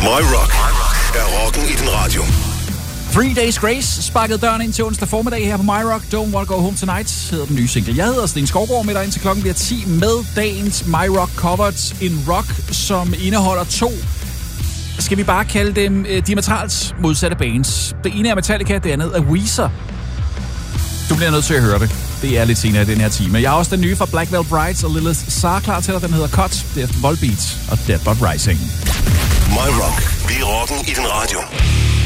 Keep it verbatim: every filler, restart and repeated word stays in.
My Rock er rocken i din radio. Three Days Grace sparkede døren ind til onsdag formiddag her på My Rock. Don't Wanna Go Home Tonight hedder den nye single. Jeg hedder Sten Skovgaard med dig indtil klokken bliver ti med dagens My Rock Covered. En rock, som indeholder to, skal vi bare kalde dem uh, diametralt modsatte bands. Det ene er Metallica, det andet er Weezer. Du bliver nødt til at høre det. Det er lidt senere i den her time. Jeg har også den nye fra Black Veil Brides og Lilith Sar klar til dig. Den hedder Cut. Det er Volbeat og Dead But Rising. My Rock. Vi er rocken i din radio.